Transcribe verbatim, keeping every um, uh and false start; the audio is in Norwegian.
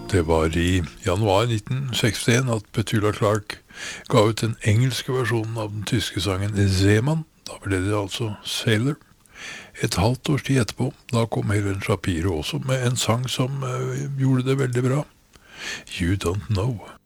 Det var i januar nitten sekstien at Petula Clark ga ut den engelske versjonen av den tyske sangen Seemann. Da ble det altså Sailor. Et halvt års tid etterpå, da kom Helen Shapiro også med en sang som uh, gjorde det veldig bra. You Don't Know.